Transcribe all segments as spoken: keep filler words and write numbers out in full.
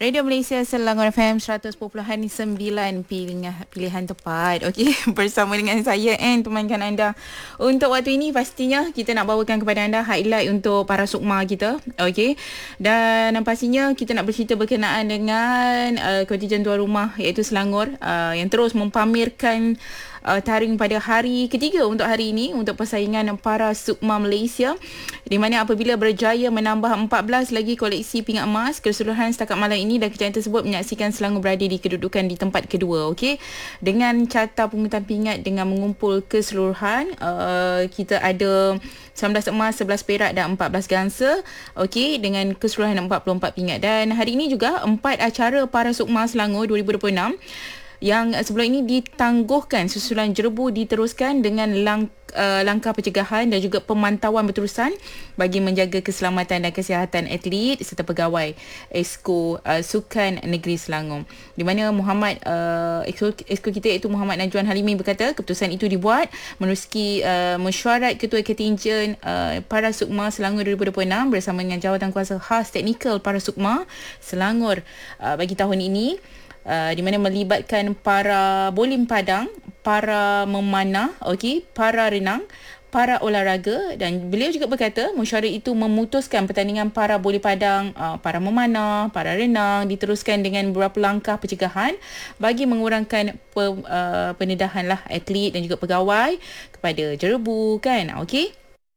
Radio Malaysia Selangor F M seratus perpuluhan sembilan pilihan, pilihan tepat. Okey, bersama dengan saya Anne temankan anda. Untuk waktu ini pastinya kita nak bawakan kepada anda highlight untuk para sukma kita. Okey. Dan pastinya kita nak bercerita berkenaan dengan uh, kontijen tuan rumah iaitu Selangor uh, yang terus mempamerkan Uh, taring pada hari ketiga untuk hari ini untuk persaingan para sukma Malaysia, di mana apabila berjaya menambah empat belas lagi koleksi pingat emas keseluruhan setakat malam ini, dan kejayaan tersebut menyaksikan Selangor berada di kedudukan di tempat kedua. Okey, dengan carta pungutan pingat dengan mengumpul keseluruhan uh, kita ada sembilan belas emas, sebelas perak dan empat belas gangsa. Okey, dengan keseluruhan empat puluh empat pingat. Dan hari ini juga empat acara para sukma Selangor dua ribu dua puluh enam yang sebelum ini ditangguhkan susulan jerebu diteruskan dengan lang, uh, langkah pencegahan dan juga pemantauan berterusan bagi menjaga keselamatan dan kesihatan atlet serta pegawai Esko uh, Sukan Negeri Selangor, di mana Muhammad uh, Esko, Esko kita iaitu Muhammad Najwan Halimi berkata keputusan itu dibuat meneruski uh, mesyuarat Ketua Kontijen uh, para sukma Selangor dua ribu dua puluh enam bersama dengan Jawatan Kuasa Khas Teknikal para sukma Selangor uh, bagi tahun ini, Uh, di mana melibatkan para bolim padang, para memanah, okey, para renang, para olahraga. Dan beliau juga berkata mesyuarat itu memutuskan pertandingan para bolim padang, uh, para memanah, para renang diteruskan dengan beberapa langkah pencegahan bagi mengurangkan pe, uh, pendedahan lah atlet dan juga pegawai kepada jerebu kan. Okey.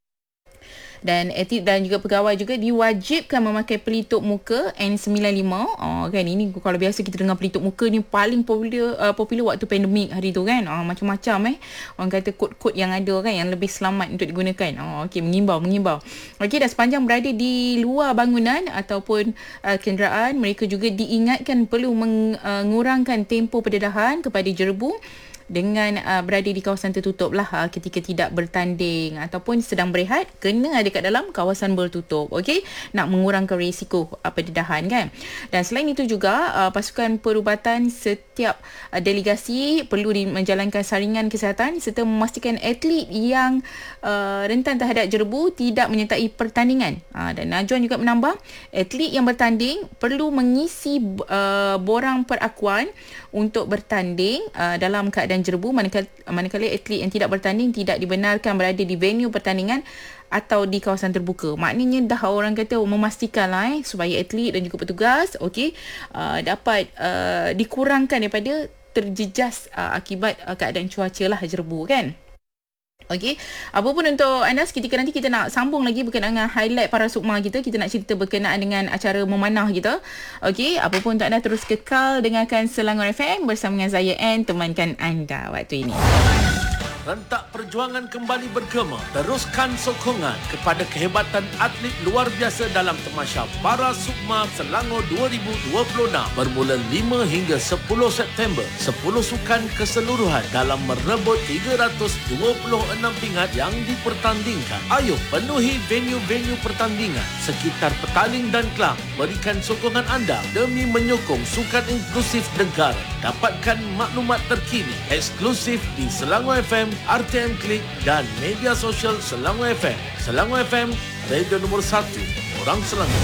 Dan atlet dan juga pegawai juga diwajibkan memakai pelitup muka N sembilan puluh lima. Oh, kan ini kalau biasa kita dengar pelitup muka ni paling popular uh, popular waktu pandemik hari tu kan. Oh, macam-macam eh. Orang kata kod-kod yang ada kan yang lebih selamat untuk digunakan. Oh, okey, mengimbau mengimbau. Okey, dan sepanjang berada di luar bangunan ataupun uh, kenderaan, mereka juga diingatkan perlu mengurangkan tempoh pendedahan kepada jerebu dengan uh, berada di kawasan tertutup lah uh, ketika tidak bertanding ataupun sedang berehat, kena ada kat dalam kawasan bertutup. Okey, nak mengurangkan risiko uh, pendedahan kan. Dan selain itu juga uh, pasukan perubatan setiap uh, delegasi perlu di, menjalankan saringan kesihatan serta memastikan atlet yang uh, rentan terhadap jerebu tidak menyertai pertandingan. Uh, dan Najwan juga menambah atlet yang bertanding perlu mengisi uh, borang perakuan untuk bertanding uh, dalam keadaan jerebu, manakala, manakala atlet yang tidak bertanding tidak dibenarkan berada di venue pertandingan atau di kawasan terbuka. Maknanya dah orang kata memastikan lah eh, supaya atlet dan juga petugas okey uh, dapat uh, dikurangkan daripada terjejas uh, akibat uh, keadaan cuaca lah jerebu kan. Okey, apa pun untuk anda seketika nanti kita nak sambung lagi berkenaan dengan highlight para sukma kita. Kita nak cerita berkenaan dengan acara memanah kita. Okey, apa pun untuk anda terus kekal dengarkan Selangor F M bersama dengan saya Anne temankan anda waktu ini. Rentak perjuangan kembali bergema. Teruskan sokongan kepada kehebatan atlet luar biasa dalam Tamasya Para Sukma Selangor dua ribu dua puluh enam bermula lima hingga sepuluh September. sepuluh sukan keseluruhan dalam merebut tiga ratus dua puluh enam pingat yang dipertandingkan. Ayo penuhi venue-venue pertandingan sekitar Petaling dan Kelang. Berikan sokongan anda demi menyokong sukan inklusif negara. Dapatkan maklumat terkini eksklusif di Selangor F M, R T M Klik dan media sosial Selangor F M. Selangor F M, radio nombor satu, orang Selangor.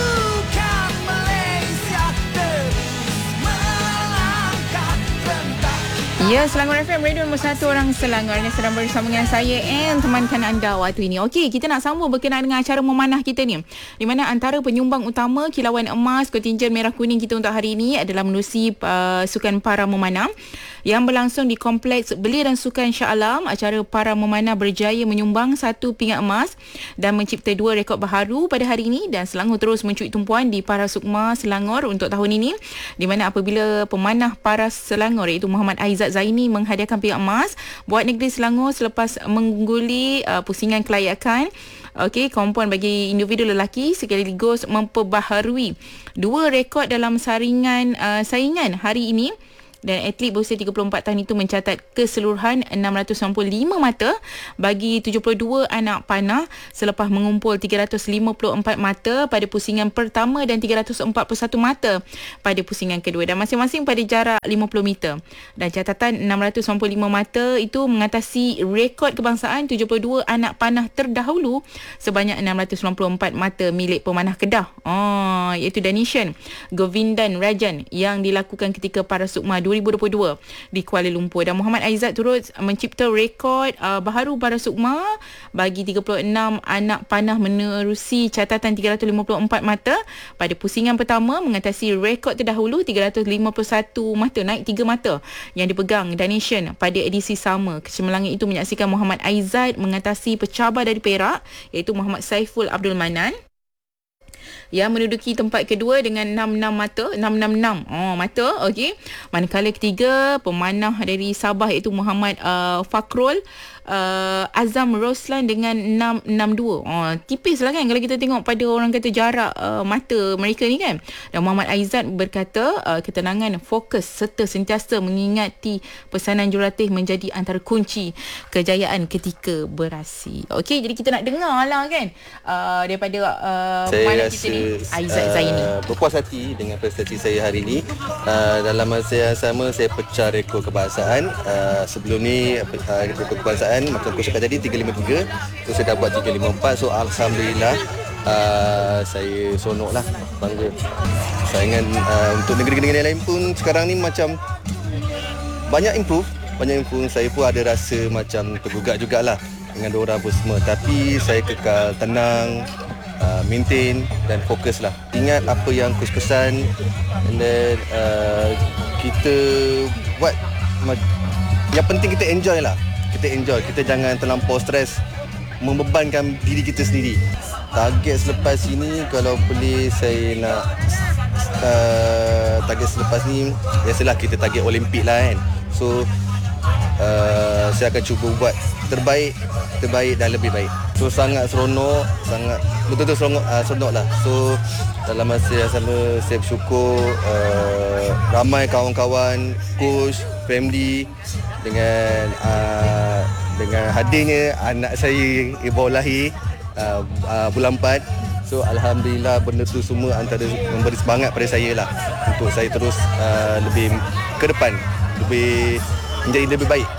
Sukan Malaysia terus melangkah rentak. Ya, Selangor F M, radio nombor satu orang Selangor. Ini sedang bersama dengan saya and temankan anda waktu ini. Okey, kita nak sambung berkenaan dengan acara memanah kita ni, di mana antara penyumbang utama kilauan emas kontijen merah kuning kita untuk hari ini adalah menerusi uh, sukan para memanah yang berlangsung di Kompleks Belia dan Sukan Shah Alam. Acara para memanah berjaya menyumbang satu pingat emas dan mencipta dua rekod baharu pada hari ini, dan Selangor terus mencuri tumpuan di Para Sukma Selangor untuk tahun ini, di mana apabila pemanah para Selangor iaitu Muhammad Aizat Zaini menghadiahkan pingat emas buat negeri Selangor selepas mengungguli uh, pusingan kelayakan. Okey, kompon bagi individu lelaki sekaligus memperbaharui dua rekod dalam saringan uh, saingan hari ini dan atlet berusia tiga puluh empat tahun itu mencatat keseluruhan enam ratus sembilan puluh lima mata bagi tujuh puluh dua anak panah selepas mengumpul tiga ratus lima puluh empat mata pada pusingan pertama dan tiga ratus empat puluh satu mata pada pusingan kedua dan masing-masing pada jarak lima puluh meter. Dan catatan enam ratus sembilan puluh lima mata itu mengatasi rekod kebangsaan tujuh puluh dua anak panah terdahulu sebanyak enam ratus sembilan puluh empat mata milik pemanah Kedah. Oh, iaitu Danishan Govindan Rajan yang dilakukan ketika Parasukma dua ribu dua puluh dua di Kuala Lumpur. Dan Muhammad Aizat turut mencipta rekod uh, baharu Parasukma bagi tiga puluh enam anak panah menerusi catatan tiga ratus lima puluh empat mata pada pusingan pertama, mengatasi rekod terdahulu tiga ratus lima puluh satu mata, naik tiga mata yang dipegang Danishan pada edisi sama. Kecemerlangan itu menyaksikan Muhammad Aizat mengatasi pencabar dari Perak iaitu Muhammad Saiful Abdul Manan yang menduduki tempat kedua dengan enam puluh enam mata, enam puluh enam oh, mata, okey. Manakala ketiga pemanah dari Sabah iaitu Muhammad uh, Fakrul uh, Azam Roslan dengan enam enam dua. Oh, tipis lah kan kalau kita tengok pada orang kata jarak uh, mata mereka ni kan. Dan Muhammad Aizat berkata uh, ketenangan, fokus serta sentiasa mengingati pesanan jurulatih menjadi antara kunci kejayaan ketika beraksi. Okey, jadi kita nak dengar lah kan uh, daripada uh, mana kita ni Aizat Zaini. Uh, berpuas hati dengan prestasi saya hari ini. Uh, dalam masa yang sama saya pecah rekod kebangsaan. Uh, sebelum ni uh, rekod kebangsaan macam aku cakap tadi tiga lima tiga, so saya dah buat tiga lima empat. So alhamdulillah uh, saya sonok lah, bangga. Saingan uh, untuk negeri-negeri lain pun sekarang ni macam banyak improve, banyak improve. Saya pun ada rasa macam tergugat jugalah dengan diorang pun semua, tapi saya kekal tenang, Uh, maintain dan fokus lah. Ingat apa yang coach pesan, and then uh, kita buat, yang penting kita enjoy lah. Kita enjoy, kita jangan terlampau stres membebankan diri kita sendiri. Target selepas ini kalau boleh saya nak uh, target selepas ni biasalah kita target Olimpik lah kan. So uh, saya akan cuba buat terbaik, terbaik dan lebih baik. So sangat seronok, sangat betul-betul seronok, uh, seronok lah. So dalam masa yang sama saya bersyukur uh, ramai kawan-kawan, coach, family dengan uh, dengan hadirnya anak saya ibu lahir uh, uh, bulan empat. So alhamdulillah benda tu semua antara memberi semangat pada saya lah untuk saya terus uh, lebih ke depan, lebih menjadi lebih baik.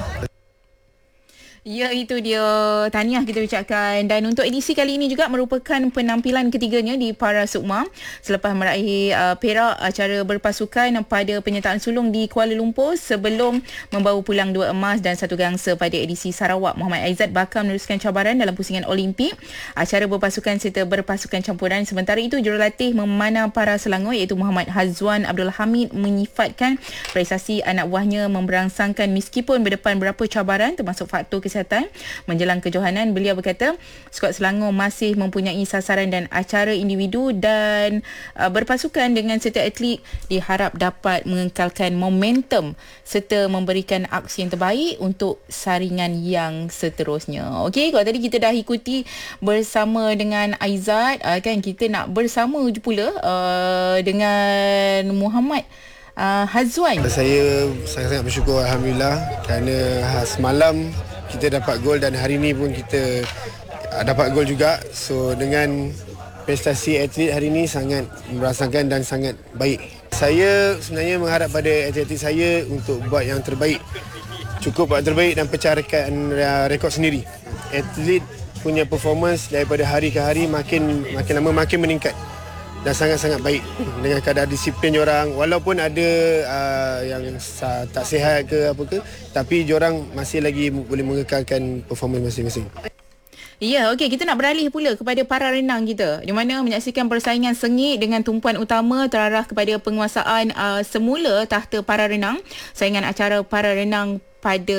Ya, itu dia, tahniah kita ucapkan. Dan untuk edisi kali ini juga merupakan penampilan ketiganya di Parasukma selepas meraih uh, perak acara berpasukan pada penyertaan sulung di Kuala Lumpur sebelum membawa pulang dua emas dan satu gangsa pada edisi Sarawak. Muhammad Aizat bakal meneruskan cabaran dalam pusingan Olimpik, acara berpasukan serta berpasukan campuran. Sementara itu jurulatih memanah para Selangor iaitu Muhammad Hazwan Abdul Hamid menyifatkan prestasi anak buahnya memberangsangkan meskipun berdepan beberapa cabaran termasuk faktor kesihatan menjelang kejohanan. Beliau berkata skuad Selangor masih mempunyai sasaran dan acara individu dan uh, berpasukan dengan setiap atlet diharap dapat mengekalkan momentum serta memberikan aksi yang terbaik untuk saringan yang seterusnya. Okey, kalau tadi kita dah ikuti bersama dengan Aizat, uh, kan kita nak bersama je pula uh, dengan Muhammad uh, Hazwan. Saya sangat-sangat bersyukur alhamdulillah kerana semalam kita dapat gol dan hari ini pun kita dapat gol juga. So dengan prestasi atlet hari ini sangat merasakan dan sangat baik. Saya sebenarnya mengharap pada atlet saya untuk buat yang terbaik. Cukup buat terbaik dan pecah rekod, rekod sendiri. Atlet punya performance daripada hari ke hari makin makin lama makin meningkat dan sangat-sangat baik dengan kadar disiplin diorang. Walaupun ada uh, yang uh, tak sihat ke apa ke, tapi diorang masih lagi boleh mengekalkan performance masing-masing. Ya, okey, kita nak beralih pula kepada para renang kita, di mana menyaksikan persaingan sengit dengan tumpuan utama terarah kepada penguasaan uh, semula takhta para renang. Saingan acara para renang pada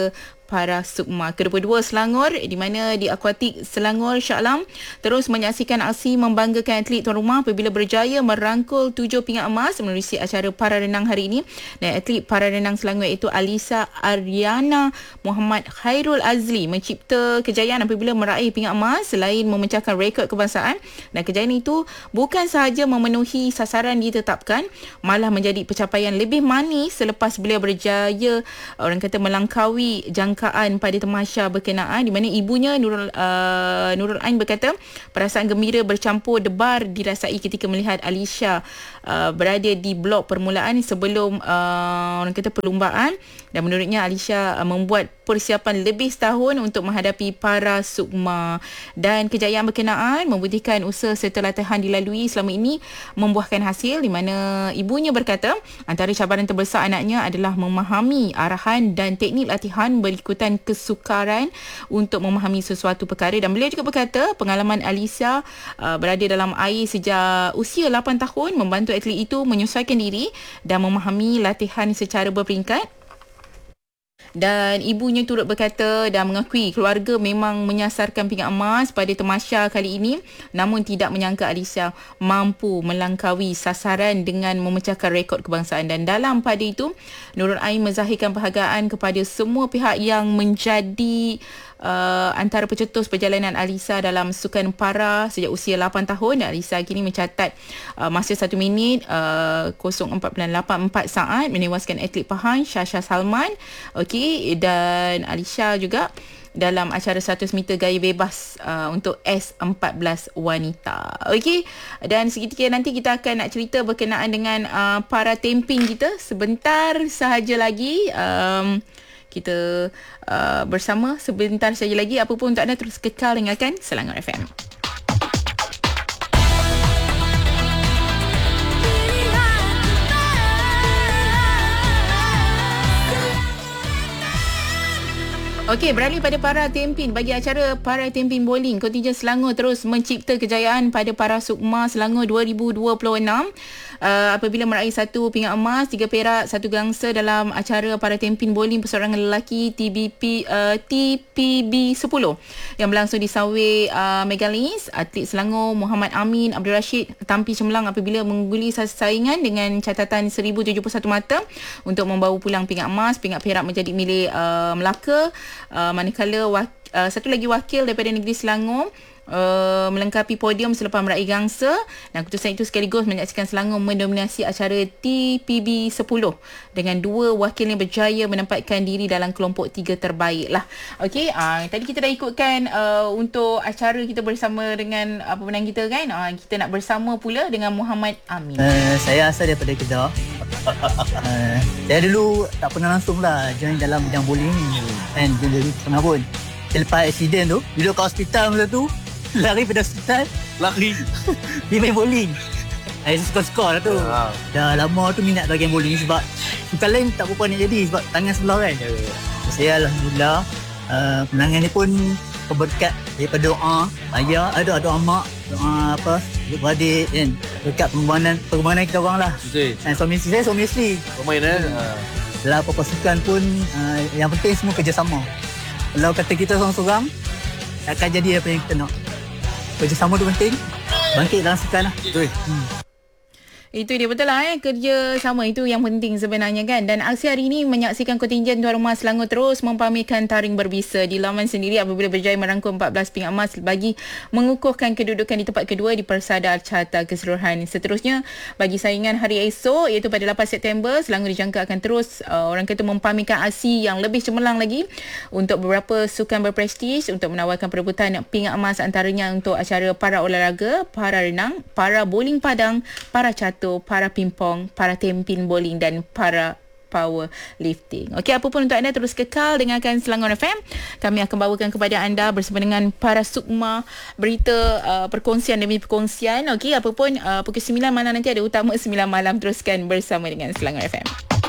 para Sukma. Kedua dua Selangor di mana di Akuatik Selangor Shah Alam terus menyaksikan aksi membanggakan atlet tuan rumah apabila berjaya merangkul tujuh pingat emas menerusi acara para renang hari ini. Dan atlet para renang Selangor iaitu Alisa Ariana Muhammad Khairul Azli mencipta kejayaan apabila meraih pingat emas selain memecahkan rekod kebangsaan. Dan kejayaan itu bukan sahaja memenuhi sasaran ditetapkan, malah menjadi pencapaian lebih manis selepas beliau berjaya orang kata melangkaui jangkaan pada tamasya berkenaan, di mana ibunya Nurul uh, Nurul Ain berkata perasaan gembira bercampur debar dirasai ketika melihat Alisha uh, berada di blok permulaan sebelum uh, orang kata perlumbaan. Dan menurutnya Alisha uh, membuat persiapan lebih setahun untuk menghadapi para Sukma, dan kejayaan berkenaan membutuhkan usaha serta latihan dilalui selama ini membuahkan hasil, di mana ibunya berkata antara cabaran terbesar anaknya adalah memahami arahan dan teknik latihan berikutan kesukaran untuk memahami sesuatu perkara. Dan beliau juga berkata pengalaman Alisha uh, berada dalam air sejak usia lapan tahun membantu atlet itu menyesuaikan diri dan memahami latihan secara berperingkat. Dan ibunya turut berkata dan mengakui keluarga memang menyasarkan pingat emas pada tamasya kali ini, namun tidak menyangka Alisha mampu melangkaui sasaran dengan memecahkan rekod kebangsaan. Dan dalam pada itu Nurul Ain menzahirkan penghargaan kepada semua pihak yang menjadi Uh, antara pencetus perjalanan Alisa dalam sukan para sejak usia lapan tahun. Dan Alisa kini mencatat uh, masa satu minit uh, kosong empat lapan empat saat menewaskan atlet Pahang Shasha Salman. Okey, dan Alisha juga dalam acara seratus meter gaya bebas uh, untuk S empat belas wanita. Okey, dan seketika nanti kita akan nak cerita berkenaan dengan uh, para temping kita sebentar sahaja lagi. Um, kita uh, bersama sebentar saja lagi. Apa pun untuk anda, terus kekal dengarkan Selangor F M. Okey, beralih pada para tempin. Bagi acara para tempin bowling, kontingen Selangor terus mencipta kejayaan pada Para Sukma Selangor dua ribu dua puluh enam uh, apabila meraih satu pingat emas, tiga perak, satu gangsa dalam acara para tempin bowling perseorangan lelaki T B P uh, T P B sepuluh yang berlangsung di Sunway uh, Megalis. Atlet Selangor Muhammad Amin Abdul Rashid tampil cemerlang apabila mengguli saingan dengan catatan seribu tujuh puluh satu mata untuk membawa pulang pingat emas. Pingat perak menjadi milik uh, Melaka. Uh, manakala wak, uh, satu lagi wakil daripada negeri Selangor uh, melengkapi podium selepas meraih gangsa. Dan keputusan itu sekaligus menyaksikan Selangor mendominasi acara T P B sepuluh dengan dua wakilnya berjaya menempatkan diri dalam kelompok tiga terbaik lah. Okey, uh, tadi kita dah ikutkan uh, untuk acara kita bersama dengan uh, pemenang kita kan. Uh, kita nak bersama pula dengan Muhammad Amin. Uh, saya asal daripada Kedah. Uh, saya dulu tak pernah langsung lah join dalam bidang bowling ni kan, dulu pernah pun. Selepas accident tu, duduk kat hospital masa tu, lari pada hospital, lari pergi main bowling. Saya suka-suka lah tu. Wow. Dah lama tu minat bagian bowling sebab sukan lain tak berapa nak jadi sebab tangan sebelah kan. Yeah. Saya Alhamdulillah uh, penangan ni pun berkat daripada doa ayah, ada doa mak, doa apa beradik kan, berkat pengorbanan pengorbanan kita orang lah. Betul. Dan suami isteri saya suami isteri pemain eh. Dalam apa-apa sukan pun uh, yang penting semua kerjasama. Kalau kata kita seorang-seorang akan jadi apa yang kita nak. Kerjasama tu penting. Bangkit dalam sukan lah. Betul. Hmm. Itu dia, betul lah eh. Kerja sama itu yang penting sebenarnya kan. Dan aksi hari ini menyaksikan kontingen tuan rumah Selangor terus mempamerkan taring berbisa di laman sendiri apabila berjaya merangkum empat belas pingat emas bagi mengukuhkan kedudukan di tempat kedua di Persada Carta Keseluruhan. Seterusnya bagi saingan hari esok iaitu pada lapan September, Selangor dijangka akan terus uh, orang kata mempamerkan aksi yang lebih cemerlang lagi untuk beberapa sukan berprestij untuk menawarkan perebutan pingat emas, antaranya untuk acara para olahraga, para renang, para bowling padang, para catur, para pingpong, para tempin bowling dan para power lifting. Okey, apa pun untuk anda, terus kekal dengarkan Selangor F M. Kami akan bawakan kepada anda bersama dengan Para Sukma berita uh, perkongsian demi perkongsian. Okey, apa pun uh, pukul sembilan malam nanti ada Utama sembilan malam. Teruskan bersama dengan Selangor F M.